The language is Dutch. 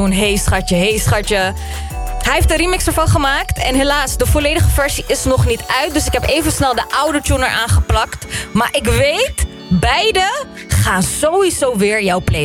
doen. Hey schatje. Hij heeft een remix ervan gemaakt. En helaas, de volledige versie is nog niet uit. Dus ik heb even snel de oude tune eraan geplakt. Maar ik weet, beide gaan sowieso weer jouw playlist.